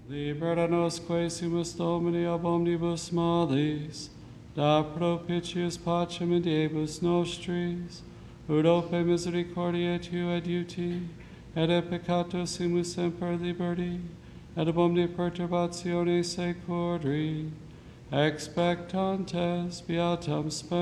Libera nosque sumus Domini ab omnibus malis, da propitius pacem in diebus nostris, ut ope misericordiae Tuae adiuti, et e peccato sumus semper liberti, et ab omni perturbatione securi, expectantes beatam spem.